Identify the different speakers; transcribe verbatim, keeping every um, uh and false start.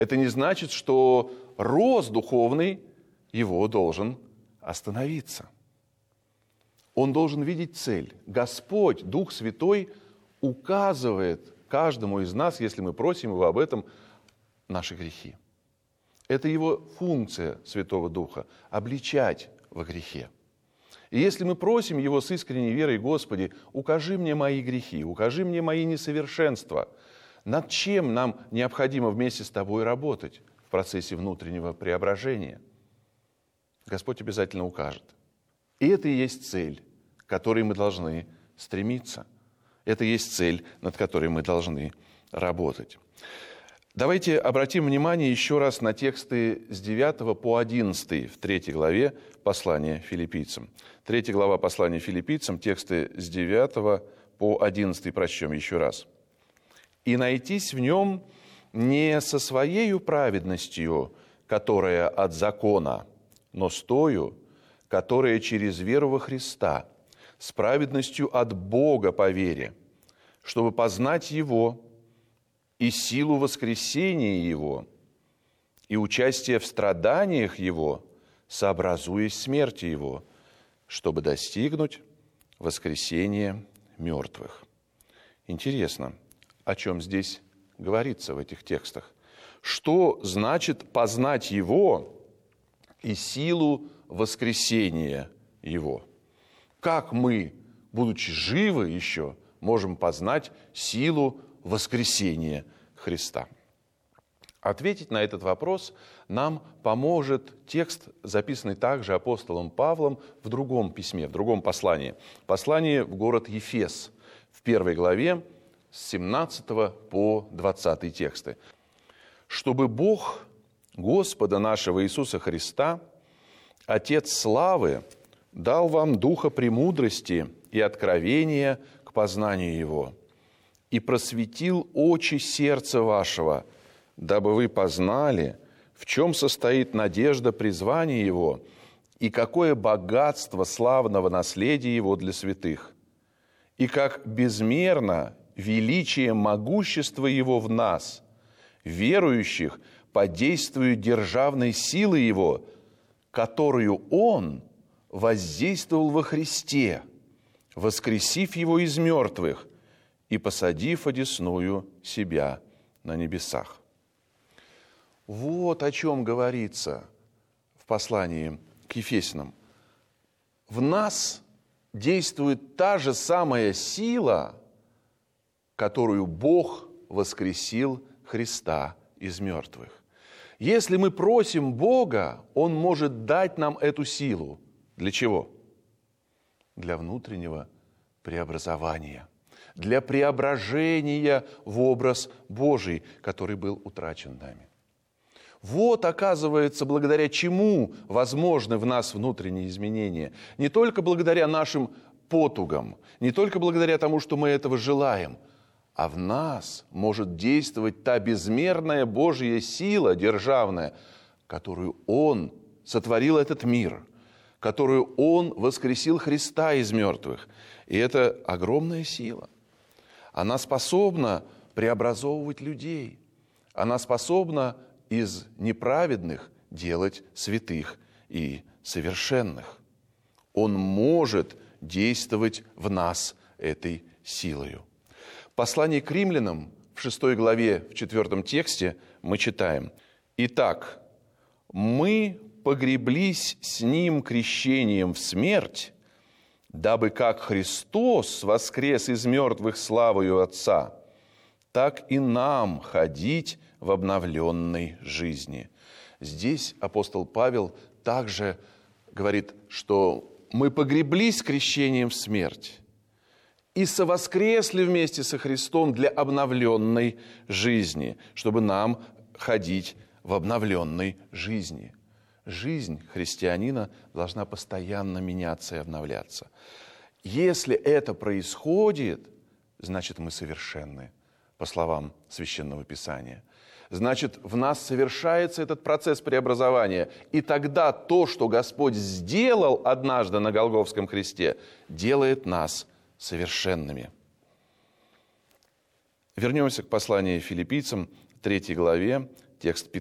Speaker 1: Это не значит, что рост духовный его должен остановиться. Он должен видеть цель. Господь, Дух Святой, указывает каждому из нас, если мы просим Его об этом, наши грехи. Это Его функция, Святого Духа, обличать во грехе. И если мы просим Его с искренней верой: Господи, укажи мне мои грехи, укажи мне мои несовершенства, над чем нам необходимо вместе с Тобой работать в процессе внутреннего преображения, Господь обязательно укажет. И это и есть цель, к которой мы должны стремиться. Это и есть цель, над которой мы должны работать. Давайте обратим внимание еще раз на тексты с девятого по одиннадцатый в третьей главе послания филиппийцам. Третья глава послания филиппийцам, тексты с девятого по одиннадцатый прочтем еще раз. «И найтись в нем не со своею праведностью, которая от закона, но с тою, которая через веру во Христа, с праведностью от Бога по вере, чтобы познать Его и силу воскресения Его, и участие в страданиях Его, сообразуясь смерти Его, чтобы достигнуть воскресения мертвых». Интересно, о чем здесь говорится в этих текстах. Что значит познать Его и силу воскресения Его? Как мы, будучи живы еще, можем познать силу воскресения Христа? Ответить на этот вопрос нам поможет текст, записанный также апостолом Павлом в другом письме, в другом послании. Послание в город Ефес, в первой главе, с семнадцатого по двадцатый тексты. «Чтобы Бог Господа нашего Иисуса Христа, Отец славы, дал вам духа премудрости и откровения к познанию Его, и просветил очи сердца вашего, дабы вы познали, в чем состоит надежда призвания Его, и какое богатство славного наследия Его для святых, и как безмерно величие могущества Его в нас, верующих, по действию державной силы Его, которую Он воздействовал во Христе, воскресив Его из мертвых и посадив одесную себя на небесах». Вот о чем говорится в послании к Ефесянам. В нас действует та же самая сила, которую Бог воскресил Христа из мертвых. Если мы просим Бога, Он может дать нам эту силу. Для чего? Для внутреннего преобразования, для преображения в образ Божий, который был утрачен нами. Вот, оказывается, благодаря чему возможны в нас внутренние изменения. Не только благодаря нашим потугам, не только благодаря тому, что мы этого желаем, а в нас может действовать та безмерная Божья сила державная, которую Он сотворил этот мир, которую Он воскресил Христа из мертвых. И это огромная сила. Она способна преобразовывать людей. Она способна из неправедных делать святых и совершенных. Он может действовать в нас этой силою. В послании к римлянам в шестой главе, в четвертом тексте мы читаем: «Итак, мы погреблись с Ним крещением в смерть, дабы как Христос воскрес из мертвых славою Отца, так и нам ходить в обновленной жизни». Здесь апостол Павел также говорит, что мы погреблись крещением в смерть и совоскресли вместе со Христом для обновленной жизни, чтобы нам ходить в обновленной жизни. Жизнь христианина должна постоянно меняться и обновляться. Если это происходит, значит, мы совершенны, по словам Священного Писания. Значит, в нас совершается этот процесс преобразования. И тогда то, что Господь сделал однажды на Голгофском кресте, делает нас совершенными. Вернемся к посланию филиппийцам, третьей главе, текст